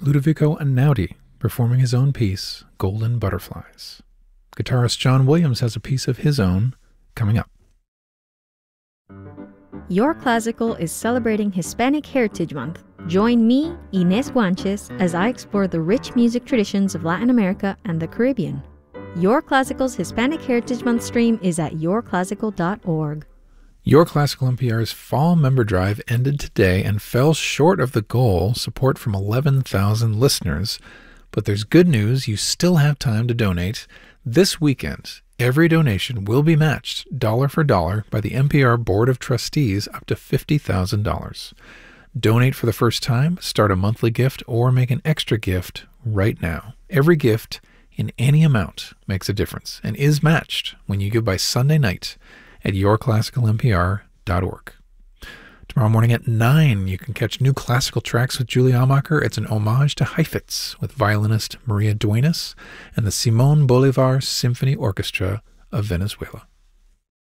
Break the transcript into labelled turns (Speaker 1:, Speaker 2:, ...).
Speaker 1: Ludovico Einaudi performing his own piece, Golden Butterflies. Guitarist John Williams has a piece of his own coming up.
Speaker 2: Your Classical is celebrating Hispanic Heritage Month. Join me, Inés Guanches, as I explore the rich music traditions of Latin America and the Caribbean. Your Classical's Hispanic Heritage Month stream is at yourclassical.org.
Speaker 1: Your Classical NPR's fall member drive ended today and fell short of the goal, support from 11,000 listeners. But there's good news, you still have time to donate. This weekend, every donation will be matched dollar for dollar by the NPR Board of Trustees up to $50,000. Donate for the first time, start a monthly gift, or make an extra gift right now. Every gift in any amount makes a difference and is matched when you give by Sunday night at yourclassicalnpr.org. Tomorrow morning at 9, you can catch New Classical Tracks with Julie Amacher. It's an homage to Heifetz with violinist Maria Duenas and the Simón Bolívar Symphony Orchestra of Venezuela.